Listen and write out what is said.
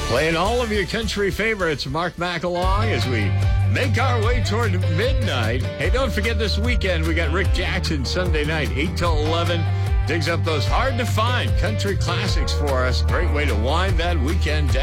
Playing all of your country favorites, Mark Mack along as we make our way toward midnight. Hey, don't forget this weekend, we got Rick Jackson Sunday night, 8 till 11. Digs up those hard-to-find country classics for us. Great way to wind that weekend down.